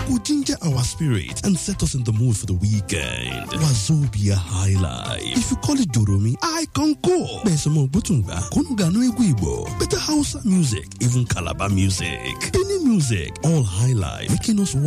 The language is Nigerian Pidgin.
go ginger our spirit and set us in the mood for the weekend. Wazobia High Life. If you call it Joromi, I can go. Besamo Butunga, Konuga no Igbo, better Hausa music, even Calabar music, Benin music, all High Life, making us